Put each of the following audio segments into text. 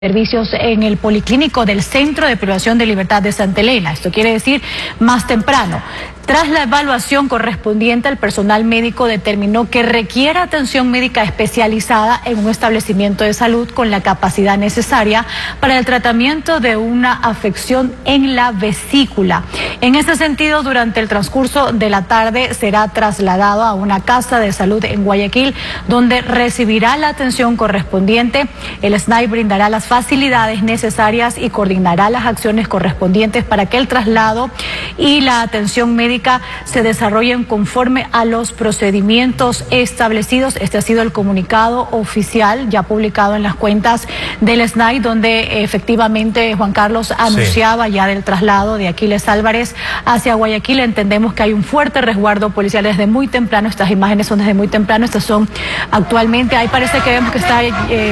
Servicios en el Policlínico del Centro de Privación de Libertad de Santa Elena. Esto quiere decir más temprano. Tras la evaluación correspondiente, el personal médico determinó que requiere atención médica especializada en un establecimiento de salud con la capacidad necesaria para el tratamiento de una afección en la vesícula. En ese sentido, durante el transcurso de la tarde será trasladado a una casa de salud en Guayaquil, donde recibirá la atención correspondiente. El SNAI brindará las facilidades necesarias y coordinará las acciones correspondientes para que el traslado y la atención médica se desarrollen conforme a los procedimientos establecidos. Este ha sido el comunicado oficial ya publicado en las cuentas del SNAI, donde efectivamente Juan Carlos anunciaba ya del traslado de Aquiles Álvarez hacia Guayaquil. Entendemos que hay un fuerte resguardo policial desde muy temprano. Estas imágenes son desde muy temprano. Estas son actualmente, ahí parece que vemos que está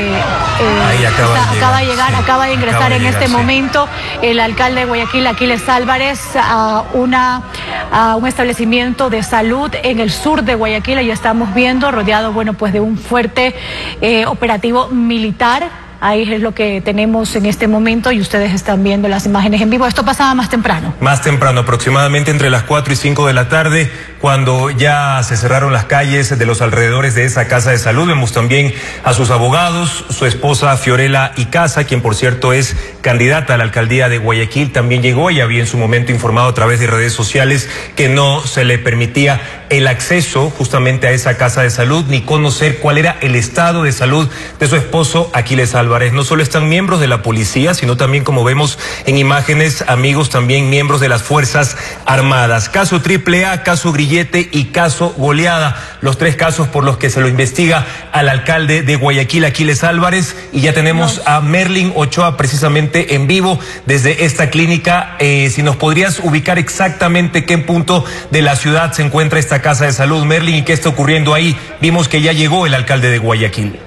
acaba de ingresar en este momento el alcalde de Guayaquil, Aquiles Álvarez, a un establecimiento de salud en el sur de Guayaquil. Ahí estamos viendo, rodeado, pues de un fuerte operativo militar. Ahí es lo que tenemos en este momento y ustedes están viendo las imágenes en vivo. Esto pasaba más temprano. Más temprano, aproximadamente entre las 4 y 5 de la tarde, cuando ya se cerraron las calles de los alrededores de esa casa de salud. Vemos también a sus abogados, su esposa Fiorella Icaza, quien por cierto es candidata a la alcaldía de Guayaquil, también llegó y había en su momento informado a través de redes sociales que no se le permitía el acceso justamente a esa casa de salud ni conocer cuál era el estado de salud de su esposo Aquiles Álvarez. No solo están miembros de la policía, sino también, como vemos en imágenes, amigos, también miembros de las Fuerzas Armadas. Caso AAA, caso Grillete y caso Goleada, los tres casos por los que se lo investiga al alcalde de Guayaquil, Aquiles Álvarez, y ya tenemos a Merlin Ochoa precisamente en vivo desde esta clínica. Si nos podrías ubicar exactamente qué punto de la ciudad se encuentra esta casa de salud, Merlin, y qué está ocurriendo ahí. Vimos que ya llegó el alcalde de Guayaquil.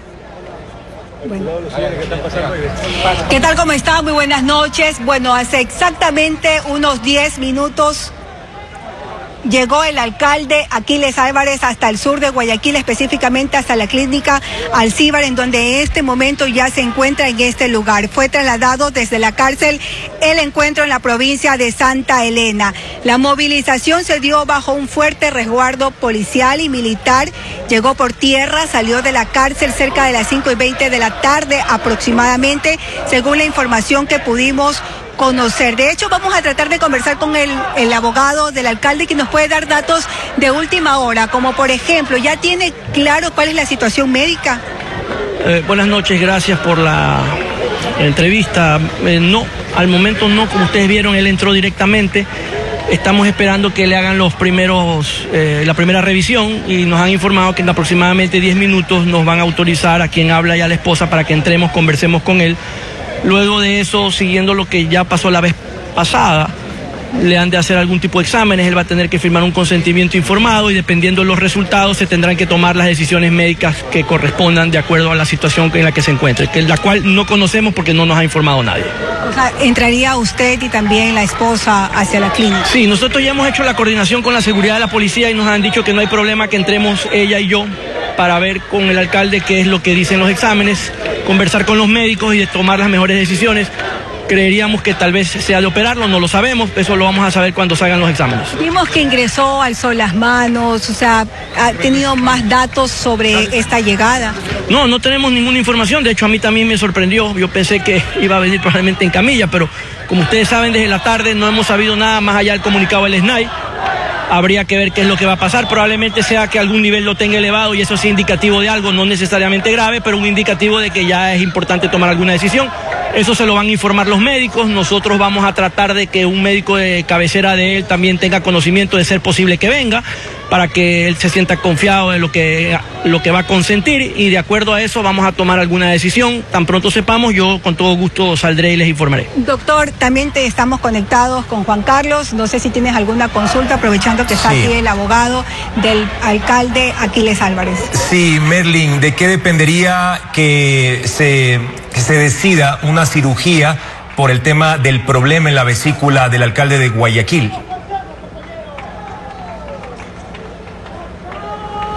Bueno. ¿Qué tal? ¿Cómo están? Muy buenas noches. Bueno, hace exactamente unos 10 minutos llegó el alcalde Aquiles Álvarez hasta el sur de Guayaquil, específicamente hasta la clínica Alcíbar, en donde en este momento ya se encuentra en este lugar. Fue trasladado desde la cárcel el encuentro en la provincia de Santa Elena. La movilización se dio bajo un fuerte resguardo policial y militar. Llegó por tierra, salió de la cárcel cerca de las 5:20 de la tarde aproximadamente, según la información que pudimos conocer. De hecho, vamos a tratar de conversar con el abogado del alcalde, que nos puede dar datos de última hora, como por ejemplo, ¿ya tiene claro cuál es la situación médica? Buenas noches, gracias por la entrevista. No, al momento no, como ustedes vieron, él entró directamente. Estamos esperando que le hagan la primera revisión, y nos han informado que en aproximadamente 10 minutos nos van a autorizar a quien habla y a la esposa para que entremos, conversemos con él. Luego de eso, siguiendo lo que ya pasó la vez pasada, le han de hacer algún tipo de exámenes, él va a tener que firmar un consentimiento informado y dependiendo de los resultados se tendrán que tomar las decisiones médicas que correspondan de acuerdo a la situación en la que se encuentre, la cual no conocemos porque no nos ha informado nadie. O sea, ¿entraría usted y también la esposa hacia la clínica? Sí, nosotros ya hemos hecho la coordinación con la seguridad de la policía y nos han dicho que no hay problema que entremos ella y yo para ver con el alcalde qué es lo que dicen los exámenes, conversar con los médicos y de tomar las mejores decisiones. Creeríamos que tal vez sea de operarlo, no lo sabemos, eso lo vamos a saber cuando salgan los exámenes. Vimos que ingresó, alzó las manos, o sea, ¿ha tenido más datos sobre esta llegada? No tenemos ninguna información, de hecho a mí también me sorprendió, yo pensé que iba a venir probablemente en camilla, pero como ustedes saben, desde la tarde no hemos sabido nada más allá del comunicado del SNAI. Habría que ver qué es lo que va a pasar, probablemente sea que algún nivel lo tenga elevado y eso sea indicativo de algo, no necesariamente grave, pero un indicativo de que ya es importante tomar alguna decisión. Eso se lo van a informar los médicos, nosotros vamos a tratar de que un médico de cabecera de él también tenga conocimiento de ser posible que venga, para que él se sienta confiado en lo que va a consentir, y de acuerdo a eso vamos a tomar alguna decisión. Tan pronto sepamos, yo con todo gusto saldré y les informaré. Doctor, también estamos conectados con Juan Carlos, no sé si tienes alguna consulta, aprovechando que está aquí el abogado del alcalde Aquiles Álvarez. Sí, Merlin, ¿de qué dependería que se decida una cirugía por el tema del problema en la vesícula del alcalde de Guayaquil?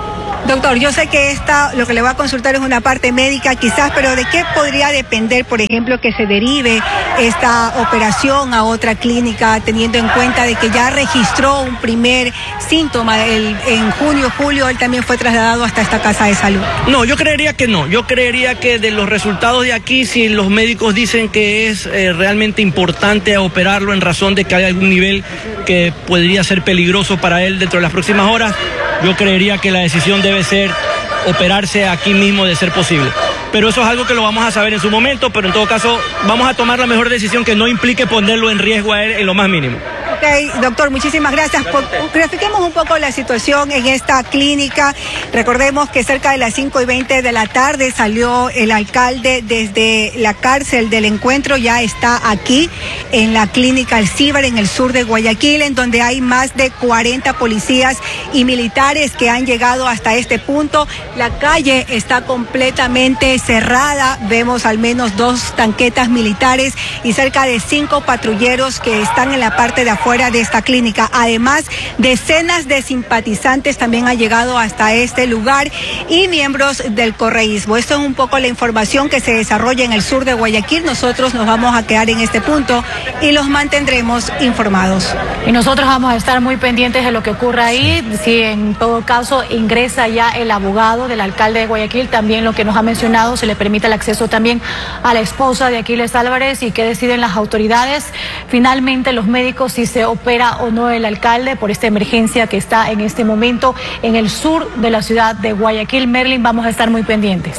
Doctor, yo sé que lo que le voy a consultar es una parte médica quizás, pero ¿de qué podría depender, por ejemplo, que se derive esta operación a otra clínica, teniendo en cuenta de que ya registró un primer síntoma en junio, julio, él también fue trasladado hasta esta casa de salud? No, yo creería que no. Yo creería que de los resultados de aquí, si los médicos dicen que es realmente importante operarlo en razón de que hay algún nivel que podría ser peligroso para él dentro de las próximas horas, yo creería que la decisión debe ser operarse aquí mismo de ser posible. Pero eso es algo que lo vamos a saber en su momento, pero en todo caso vamos a tomar la mejor decisión que no implique ponerlo en riesgo a él en lo más mínimo. Ok, doctor, muchísimas gracias. Grafiquemos un poco la situación en esta clínica. Recordemos que cerca de las 5:20 de la tarde salió el alcalde desde la cárcel del Encuentro, ya está aquí en la clínica Alcíbar, en el sur de Guayaquil, en donde hay más de 40 policías y militares que han llegado hasta este punto. La calle está completamente cerrada, vemos al menos 2 tanquetas militares y cerca de 5 patrulleros que están en la parte de afuera de esta clínica. Además, decenas de simpatizantes también han llegado hasta este lugar y miembros del correísmo. Esto es un poco la información que se desarrolla en el sur de Guayaquil. Nosotros nos vamos a quedar en este punto y los mantendremos informados. Y nosotros vamos a estar muy pendientes de lo que ocurra ahí. Si en todo caso ingresa ya el abogado del alcalde de Guayaquil, también lo que nos ha mencionado, se le permite el acceso también a la esposa de Aquiles Álvarez y qué deciden las autoridades. Finalmente los médicos, si se opera o no el alcalde por esta emergencia que está en este momento en el sur de la ciudad de Guayaquil. Merlin, vamos a estar muy pendientes.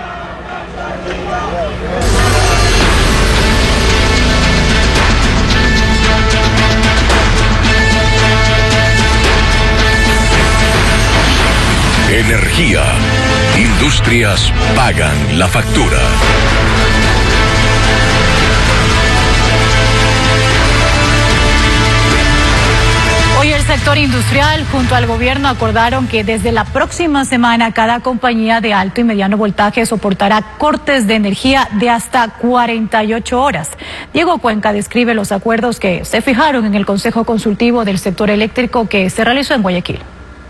Energía. Industrias pagan la factura. Hoy el sector industrial junto al gobierno acordaron que desde la próxima semana cada compañía de alto y mediano voltaje soportará cortes de energía de hasta 48 horas. Diego Cuenca describe los acuerdos que se fijaron en el Consejo Consultivo del Sector Eléctrico que se realizó en Guayaquil.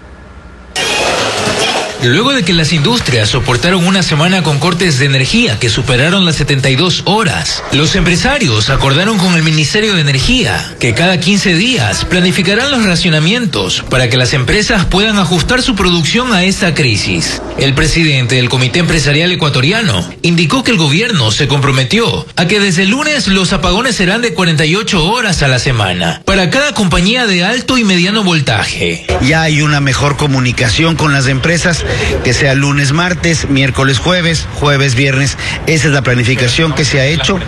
Luego de que las industrias soportaron una semana con cortes de energía que superaron las 72 horas, los empresarios acordaron con el Ministerio de Energía que cada 15 días planificarán los racionamientos para que las empresas puedan ajustar su producción a esta crisis. El presidente del Comité Empresarial Ecuatoriano indicó que el gobierno se comprometió a que desde el lunes los apagones serán de 48 horas a la semana para cada compañía de alto y mediano voltaje. Ya hay una mejor comunicación con las empresas, que sea lunes, martes, miércoles, jueves, viernes. Esa es la planificación que se ha hecho.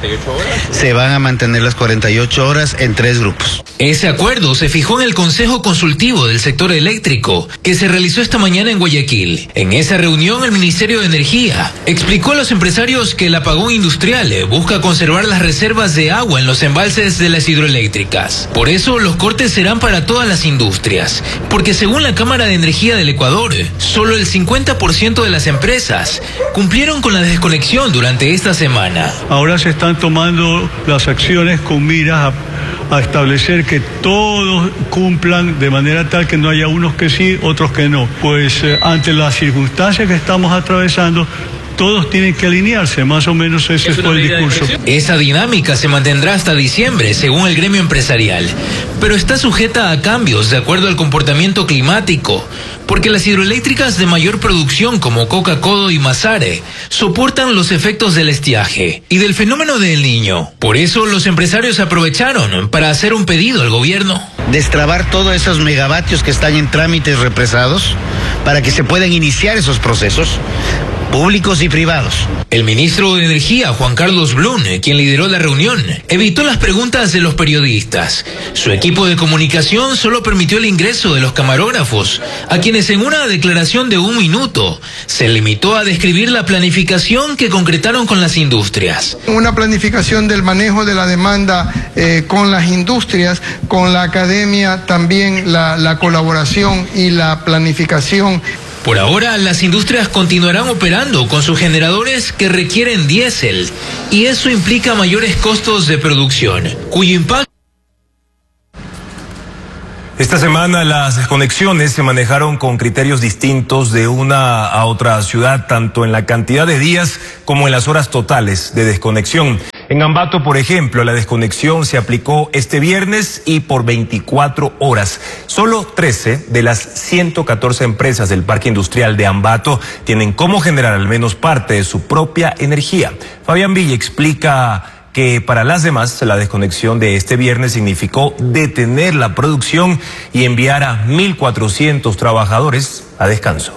Se van a mantener las 48 horas en 3 grupos. Ese acuerdo se fijó en el Consejo Consultivo del Sector Eléctrico que se realizó esta mañana en Guayaquil. En esa reunión, el Ministerio de Energía explicó a los empresarios que el apagón industrial busca conservar las reservas de agua en los embalses de las hidroeléctricas. Por eso, los cortes serán para todas las industrias, porque según la Cámara de Energía del Ecuador, solo el 50% de las empresas cumplieron con la desconexión durante esta semana. Ahora se están tomando las acciones con miras a establecer que todos cumplan de manera tal que no haya unos que sí, otros que no. Pues ante las circunstancias que estamos atravesando, todos tienen que alinearse, más o menos ese fue el discurso. Esa dinámica se mantendrá hasta diciembre, según el gremio empresarial, pero está sujeta a cambios de acuerdo al comportamiento climático, porque las hidroeléctricas de mayor producción como Coca-Codo y Masare soportan los efectos del estiaje y del fenómeno del Niño. Por eso los empresarios aprovecharon para hacer un pedido al gobierno. Destrabar todos esos megavatios que están en trámites represados para que se puedan iniciar esos procesos públicos y privados. El ministro de Energía, Juan Carlos Blum, quien lideró la reunión, evitó las preguntas de los periodistas. Su equipo de comunicación solo permitió el ingreso de los camarógrafos, a quienes en una declaración de 1 minuto se limitó a describir la planificación que concretaron con las industrias. Una planificación del manejo de la demanda con las industrias, con la academia, también la colaboración y la planificación. Por ahora, las industrias continuarán operando con sus generadores que requieren diésel, y eso implica mayores costos de producción, cuyo impacto... Esta semana las desconexiones se manejaron con criterios distintos de una a otra ciudad, tanto en la cantidad de días como en las horas totales de desconexión. En Ambato, por ejemplo, la desconexión se aplicó este viernes y por 24 horas. Solo 13 de las 114 empresas del Parque Industrial de Ambato tienen cómo generar al menos parte de su propia energía. Fabián Villa explica que para las demás la desconexión de este viernes significó detener la producción y enviar a 1.400 trabajadores a descanso.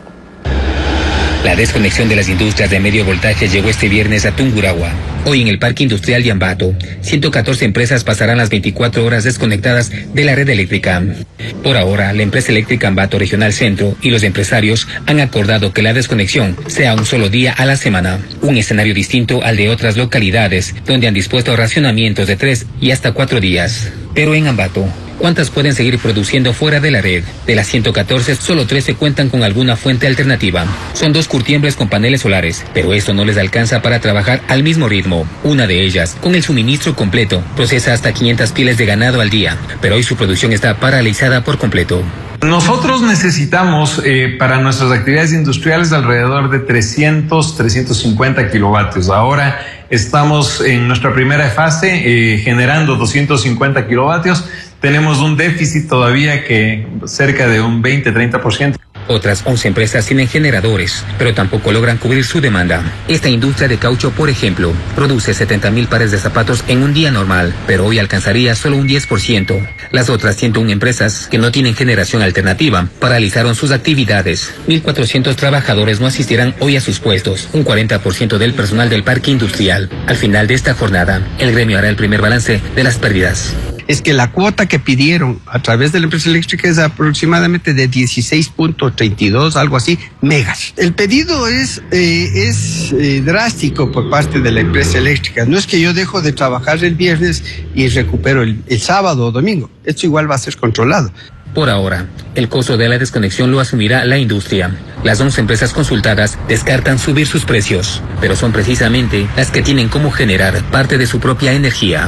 La desconexión de las industrias de medio voltaje llegó este viernes a Tungurahua. Hoy en el Parque Industrial de Ambato, 114 empresas pasarán las 24 horas desconectadas de la red eléctrica. Por ahora, la empresa eléctrica Ambato Regional Centro y los empresarios han acordado que la desconexión sea un solo día a la semana. Un escenario distinto al de otras localidades, donde han dispuesto racionamientos de 3 y hasta 4 días. Pero en Ambato, ¿cuántas pueden seguir produciendo fuera de la red? De las 114, solo 13 cuentan con alguna fuente alternativa. Son 2 curtiembres con paneles solares, pero esto no les alcanza para trabajar al mismo ritmo. Una de ellas, con el suministro completo, procesa hasta 500 pieles de ganado al día, pero hoy su producción está paralizada por completo. Nosotros necesitamos para nuestras actividades industriales alrededor de 350 kilovatios. Ahora estamos en nuestra primera fase generando 250 kilovatios. Tenemos un déficit todavía que cerca de un 20-30%. Otras 11 empresas tienen generadores, pero tampoco logran cubrir su demanda. Esta industria de caucho, por ejemplo, produce 70,000 pares de zapatos en un día normal, pero hoy alcanzaría solo un 10%. Las otras 101 empresas, que no tienen generación alternativa, paralizaron sus actividades. 1.400 trabajadores no asistirán hoy a sus puestos, un 40% del personal del parque industrial. Al final de esta jornada, el gremio hará el primer balance de las pérdidas. Es que la cuota que pidieron a través de la empresa eléctrica es aproximadamente de 16.32, algo así, megas. El pedido es drástico por parte de la empresa eléctrica. No es que yo dejo de trabajar el viernes y recupero el sábado o domingo. Esto igual va a ser controlado. Por ahora, el costo de la desconexión lo asumirá la industria. Las 11 empresas consultadas descartan subir sus precios, pero son precisamente las que tienen cómo generar parte de su propia energía.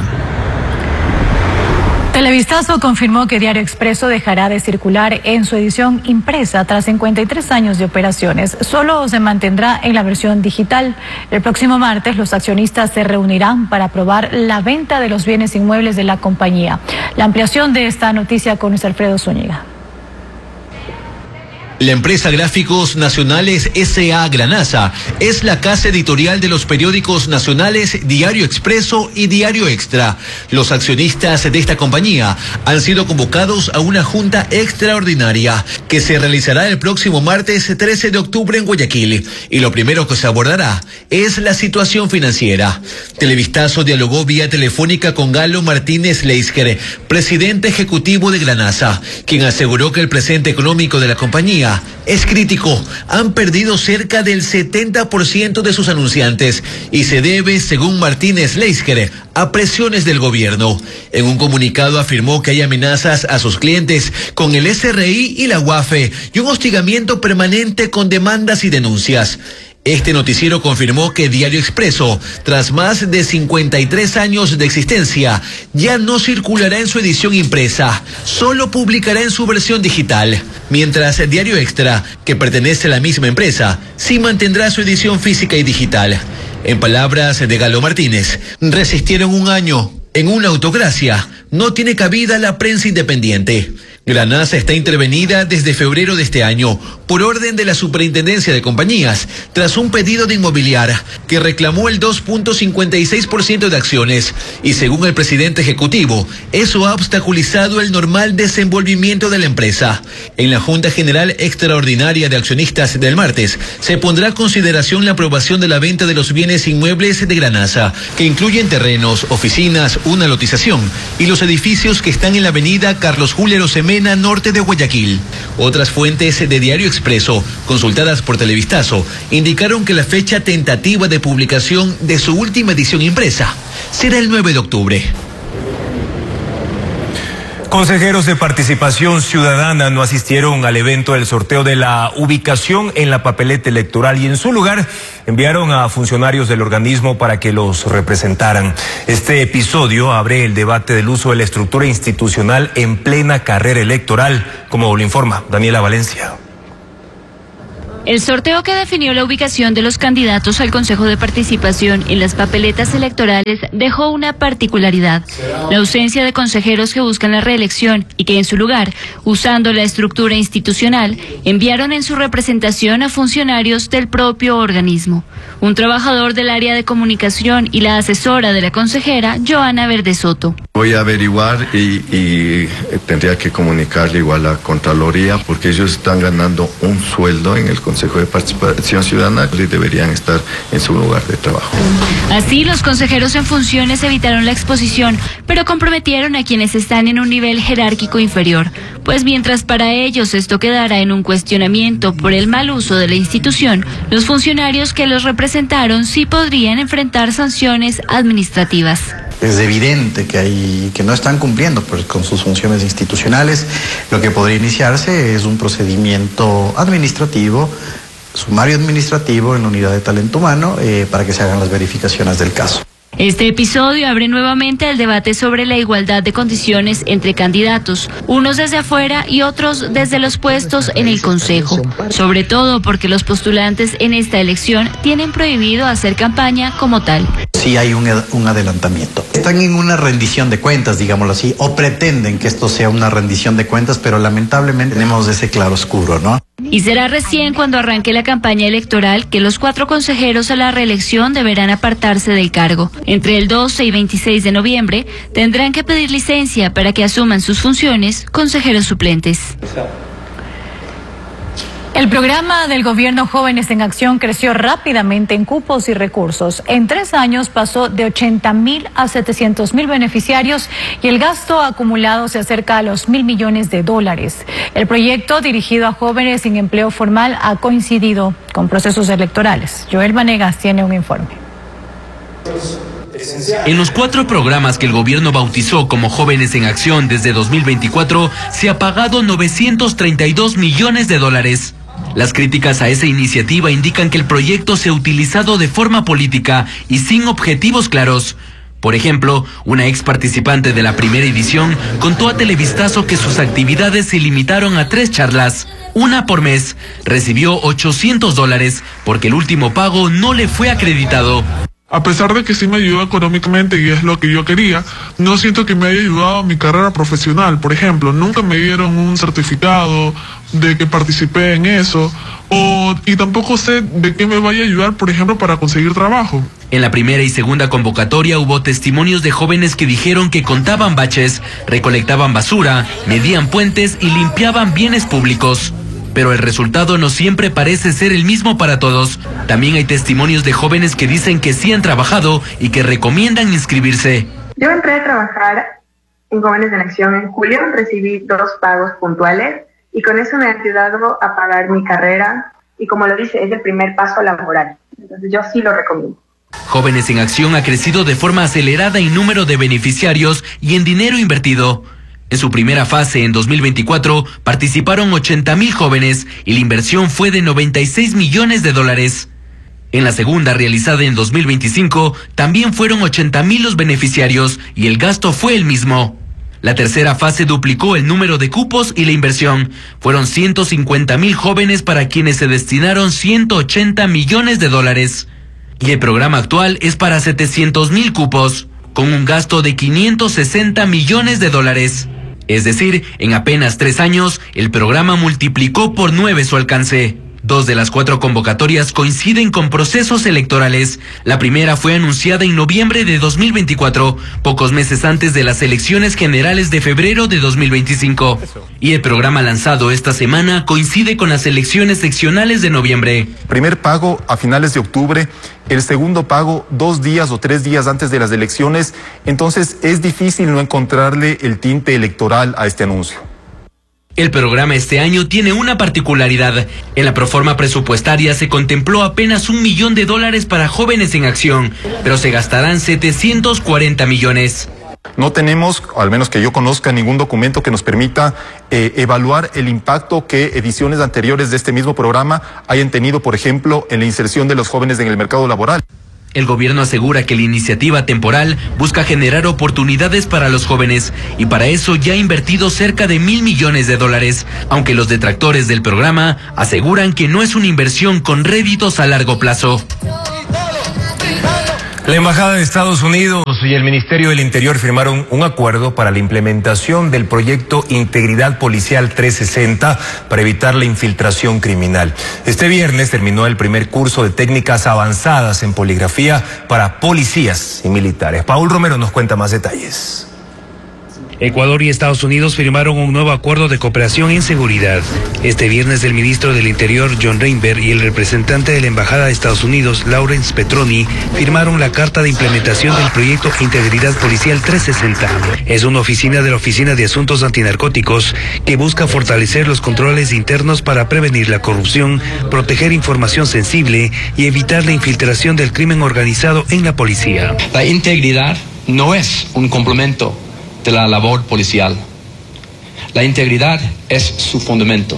Televistazo confirmó que Diario Expreso dejará de circular en su edición impresa tras 53 años de operaciones. Solo se mantendrá en la versión digital. El próximo martes los accionistas se reunirán para aprobar la venta de los bienes inmuebles de la compañía. La ampliación de esta noticia con Luis Alfredo Zúñiga. La empresa Gráficos Nacionales S.A. Granasa es la casa editorial de los periódicos nacionales Diario Expreso y Diario Extra. Los accionistas de esta compañía han sido convocados a una junta extraordinaria que se realizará el próximo martes 13 de octubre en Guayaquil. Y lo primero que se abordará es la situación financiera. Televistazo dialogó vía telefónica con Galo Martínez Leisker, presidente ejecutivo de Granasa, quien aseguró que el presente económico de la compañía es crítico. Han perdido cerca del 70% de sus anunciantes y se debe, según Martínez Leisker, a presiones del gobierno. En un comunicado afirmó que hay amenazas a sus clientes con el SRI y la UAFE y un hostigamiento permanente con demandas y denuncias. Este noticiero confirmó que Diario Expreso, tras más de 53 años de existencia, ya no circulará en su edición impresa, solo publicará en su versión digital, mientras Diario Extra, que pertenece a la misma empresa, sí mantendrá su edición física y digital. En palabras de Galo Martínez, resistieron un año en una autocracia, no tiene cabida la prensa independiente. Granasa está intervenida desde febrero de este año por orden de la Superintendencia de Compañías tras un pedido de Inmobiliar que reclamó el 2.56% de acciones y según el presidente ejecutivo, eso ha obstaculizado el normal desenvolvimiento de la empresa. En la Junta General Extraordinaria de Accionistas del martes se pondrá a consideración la aprobación de la venta de los bienes inmuebles de Granasa, que incluyen terrenos, oficinas, una lotización y los edificios que están en la avenida Carlos Julio Arosemena norte de Guayaquil. Otras fuentes de Diario Expreso, consultadas por Televistazo, indicaron que la fecha tentativa de publicación de su última edición impresa será el 9 de octubre. Consejeros de Participación Ciudadana no asistieron al evento del sorteo de la ubicación en la papeleta electoral y en su lugar enviaron a funcionarios del organismo para que los representaran. Este episodio abre el debate del uso de la estructura institucional en plena carrera electoral, como lo informa Daniela Valencia. El sorteo que definió la ubicación de los candidatos al Consejo de Participación en las papeletas electorales dejó una particularidad: la ausencia de consejeros que buscan la reelección y que en su lugar, usando la estructura institucional, enviaron en su representación a funcionarios del propio organismo. Un trabajador del área de comunicación y la asesora de la consejera, Joana Verde Soto. Voy a averiguar y tendría que comunicarle igual a la Contraloría, porque ellos están ganando un sueldo en el Consejo de Participación Ciudadana y deberían estar en su lugar de trabajo. Así, los consejeros en funciones evitaron la exposición, pero comprometieron a quienes están en un nivel jerárquico inferior, pues mientras para ellos esto quedara en un cuestionamiento por el mal uso de la institución, los funcionarios que los representaron sí podrían enfrentar sanciones administrativas. Es evidente que no están cumpliendo con sus funciones institucionales. Lo que podría iniciarse es un procedimiento administrativo, sumario administrativo en la unidad de talento humano para que se hagan las verificaciones del caso. Este episodio abre nuevamente el debate sobre la igualdad de condiciones entre candidatos, unos desde afuera y otros desde los puestos en el Consejo, sobre todo porque los postulantes en esta elección tienen prohibido hacer campaña como tal. Sí hay un adelantamiento. Están en una rendición de cuentas, digámoslo así, o pretenden que esto sea una rendición de cuentas, pero lamentablemente tenemos ese claroscuro, ¿no? Y será recién cuando arranque la campaña electoral que los 4 consejeros a la reelección deberán apartarse del cargo. Entre el 12 y 26 de noviembre tendrán que pedir licencia para que asuman sus funciones consejeros suplentes. El programa del gobierno Jóvenes en Acción creció rápidamente en cupos y recursos. En 3 años pasó de 80.000 a 700.000 beneficiarios y el gasto acumulado se acerca a los $1.000 millones. El proyecto dirigido a jóvenes sin empleo formal ha coincidido con procesos electorales. Joel Vanegas tiene un informe. En los 4 programas que el gobierno bautizó como Jóvenes en Acción desde 2024, se ha pagado $932 millones. Las críticas a esa iniciativa indican que el proyecto se ha utilizado de forma política y sin objetivos claros. Por ejemplo, una ex participante de la primera edición contó a Televistazo que sus actividades se limitaron a 3 charlas, una por mes. Recibió $800 porque el último pago no le fue acreditado. A pesar de que sí me ayudó económicamente y es lo que yo quería, no siento que me haya ayudado a mi carrera profesional. Por ejemplo, nunca me dieron un certificado de que participé en eso, y tampoco sé de qué me vaya a ayudar, por ejemplo, para conseguir trabajo. En la primera y segunda convocatoria hubo testimonios de jóvenes que dijeron que contaban baches, recolectaban basura, medían puentes y limpiaban bienes públicos. Pero el resultado no siempre parece ser el mismo para todos. También hay testimonios de jóvenes que dicen que sí han trabajado y que recomiendan inscribirse. Yo entré a trabajar en Jóvenes en Acción en julio, recibí 2 pagos puntuales y con eso me ha ayudado a pagar mi carrera y, como lo dice, es el primer paso laboral. Entonces yo sí lo recomiendo. Jóvenes en Acción ha crecido de forma acelerada en número de beneficiarios y en dinero invertido. En su primera fase, en 2024, participaron 80.000 jóvenes y la inversión fue de $96 millones. En la segunda, realizada en 2025, también fueron 80.000 los beneficiarios y el gasto fue el mismo. La tercera fase duplicó el número de cupos y la inversión. Fueron 150.000 jóvenes para quienes se destinaron $180 millones. Y el programa actual es para 700.000 cupos, con un gasto de $560 millones. Es decir, en apenas 3 años, el programa multiplicó por 9 su alcance. 2 de las 4 convocatorias coinciden con procesos electorales. La primera fue anunciada en noviembre de 2024, pocos meses antes de las elecciones generales de febrero de 2025. Y el programa lanzado esta semana coincide con las elecciones seccionales de noviembre. Primer pago a finales de octubre, el segundo pago 2 días o 3 días antes de las elecciones. Entonces es difícil no encontrarle el tinte electoral a este anuncio. El programa este año tiene una particularidad. En la proforma presupuestaria se contempló apenas $1 millón para Jóvenes en Acción, pero se gastarán 740 millones. No tenemos, al menos que yo conozca, ningún documento que nos permita evaluar el impacto que ediciones anteriores de este mismo programa hayan tenido, por ejemplo, en la inserción de los jóvenes en el mercado laboral. El gobierno asegura que la iniciativa temporal busca generar oportunidades para los jóvenes y para eso ya ha invertido cerca de $1.000 millones, aunque los detractores del programa aseguran que no es una inversión con réditos a largo plazo. La Embajada de Estados Unidos y el Ministerio del Interior firmaron un acuerdo para la implementación del proyecto Integridad Policial 360 para evitar la infiltración criminal. Este viernes terminó el primer curso de técnicas avanzadas en poligrafía para policías y militares. Paul Romero nos cuenta más detalles. Ecuador y Estados Unidos firmaron un nuevo acuerdo de cooperación en seguridad. Este viernes el ministro del Interior, John Reinberg, y el representante de la Embajada de Estados Unidos, Lawrence Petroni, firmaron la carta de implementación del proyecto Integridad Policial 360. Es una oficina de la Oficina de Asuntos Antinarcóticos que busca fortalecer los controles internos para prevenir la corrupción, proteger información sensible y evitar la infiltración del crimen organizado en la policía. La integridad no es un complemento de la labor policial. La integridad es su fundamento.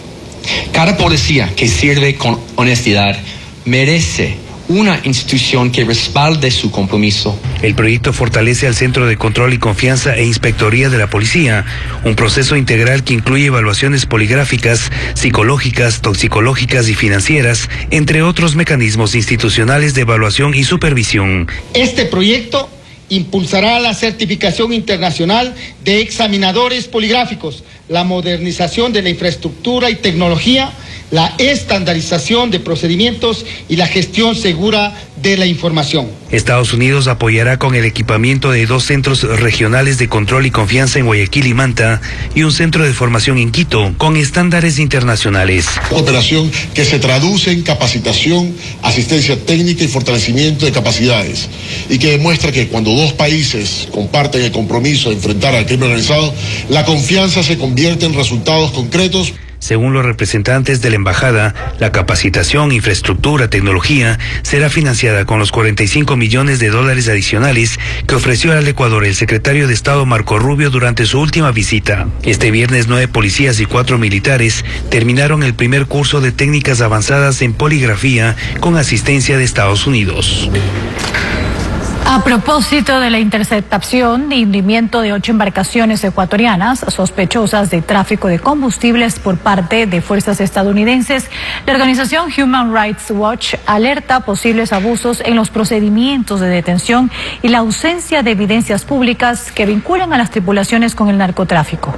Cada policía que sirve con honestidad merece una institución que respalde su compromiso. El proyecto fortalece al Centro de Control y Confianza e Inspectoría de la Policía, un proceso integral que incluye evaluaciones poligráficas, psicológicas, toxicológicas y financieras, entre otros mecanismos institucionales de evaluación y supervisión. Este proyecto impulsará la certificación internacional de examinadores poligráficos, la modernización de la infraestructura y tecnología, la estandarización de procedimientos y la gestión segura de la información. Estados Unidos apoyará con el equipamiento de 2 centros regionales de control y confianza en Guayaquil y Manta y un centro de formación en Quito con estándares internacionales. Operación que se traduce en capacitación, asistencia técnica y fortalecimiento de capacidades y que demuestra que cuando dos países comparten el compromiso de enfrentar al crimen organizado, la confianza se convierte en resultados concretos. Según los representantes de la embajada, la capacitación, infraestructura, tecnología será financiada con los $45 millones adicionales que ofreció al Ecuador el secretario de Estado Marco Rubio durante su última visita. Este viernes 9 policías y 4 militares terminaron el primer curso de técnicas avanzadas en poligrafía con asistencia de Estados Unidos. A propósito de la interceptación y hundimiento de 8 embarcaciones ecuatorianas sospechosas de tráfico de combustibles por parte de fuerzas estadounidenses, la organización Human Rights Watch alerta posibles abusos en los procedimientos de detención y la ausencia de evidencias públicas que vinculan a las tripulaciones con el narcotráfico.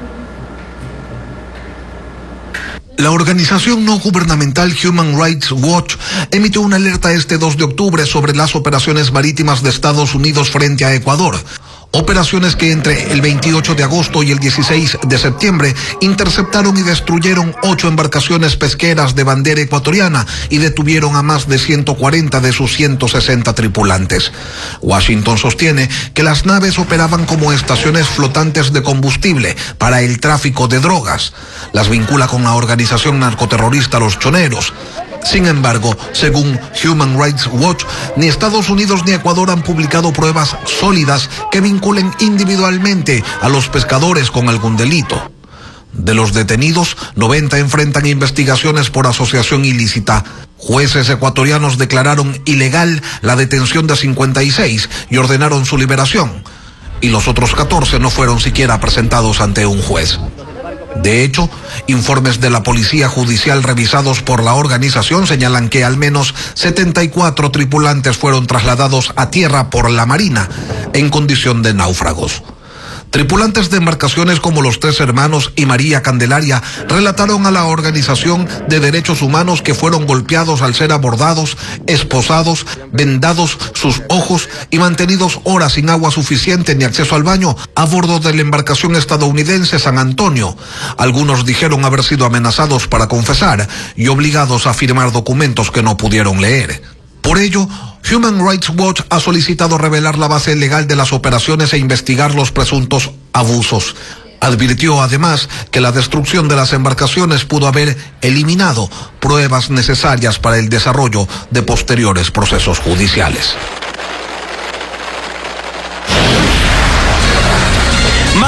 La organización no gubernamental Human Rights Watch emitió una alerta este 2 de octubre sobre las operaciones marítimas de Estados Unidos frente a Ecuador. Operaciones que entre el 28 de agosto y el 16 de septiembre interceptaron y destruyeron 8 embarcaciones pesqueras de bandera ecuatoriana y detuvieron a más de 140 de sus 160 tripulantes. Washington sostiene que las naves operaban como estaciones flotantes de combustible para el tráfico de drogas. Las vincula con la organización narcoterrorista Los Choneros. Sin embargo, según Human Rights Watch, ni Estados Unidos ni Ecuador han publicado pruebas sólidas que vinculen individualmente a los pescadores con algún delito. De los detenidos, 90 enfrentan investigaciones por asociación ilícita. Jueces ecuatorianos declararon ilegal la detención de 56 y ordenaron su liberación. Y los otros 14 no fueron siquiera presentados ante un juez. De hecho, informes de la Policía Judicial revisados por la organización señalan que al menos 74 tripulantes fueron trasladados a tierra por la Marina en condición de náufragos. Tripulantes de embarcaciones como los 3 hermanos y María Candelaria relataron a la Organización de Derechos Humanos que fueron golpeados al ser abordados, esposados, vendados sus ojos y mantenidos horas sin agua suficiente ni acceso al baño a bordo de la embarcación estadounidense San Antonio. Algunos dijeron haber sido amenazados para confesar y obligados a firmar documentos que no pudieron leer. Por ello, Human Rights Watch ha solicitado revelar la base legal de las operaciones e investigar los presuntos abusos. Advirtió además que la destrucción de las embarcaciones pudo haber eliminado pruebas necesarias para el desarrollo de posteriores procesos judiciales.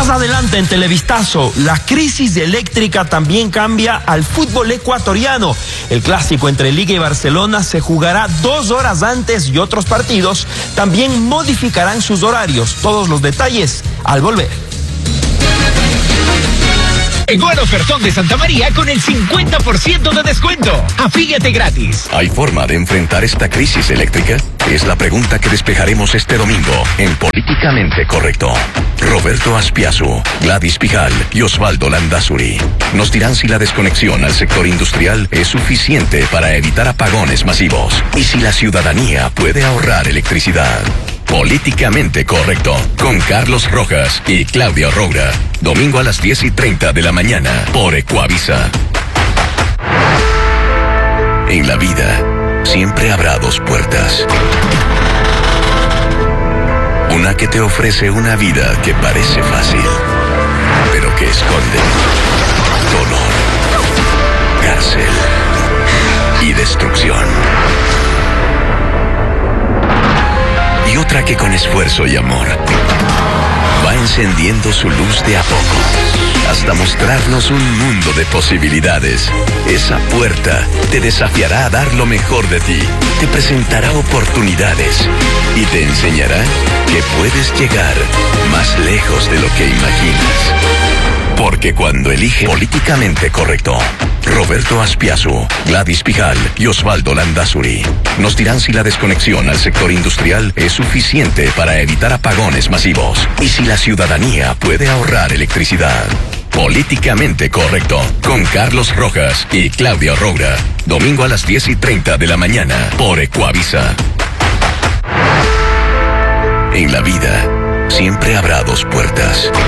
Más adelante en Televistazo, la crisis eléctrica también cambia al fútbol ecuatoriano. El clásico entre Liga y Barcelona se jugará 2 horas antes y otros partidos también modificarán sus horarios. Todos los detalles al volver. Llegó el ofertón de Santa María con el 50% de descuento. Afíliate gratis. ¿Hay forma de enfrentar esta crisis eléctrica? Es la pregunta que despejaremos este domingo en Políticamente Correcto. Roberto Aspiazu, Gladys Pijal y Osvaldo Landazuri nos dirán si la desconexión al sector industrial es suficiente para evitar apagones masivos y si la ciudadanía puede ahorrar electricidad. Políticamente Correcto, con Carlos Rojas y Claudia Roura. Domingo a las 10:30 de la mañana por Ecuavisa. En la vida, siempre habrá 2 puertas. Una que te ofrece una vida que parece fácil, pero que esconde dolor, cárcel y destrucción. Y otra que con esfuerzo y amor va encendiendo su luz de a poco, hasta mostrarnos un mundo de posibilidades. Esa puerta te desafiará a dar lo mejor de ti, te presentará oportunidades y te enseñará que puedes llegar más lejos de lo que imaginas. Porque cuando elige Políticamente Correcto, Roberto Aspiazu, Gladys Pijal y Osvaldo Landazuri nos dirán si la desconexión al sector industrial es suficiente para evitar apagones masivos y si la ciudadanía puede ahorrar electricidad. Políticamente Correcto, con Carlos Rojas y Claudia Roura. Domingo a las 10:30 de la mañana por Ecuavisa. En la vida, siempre habrá 2 puertas.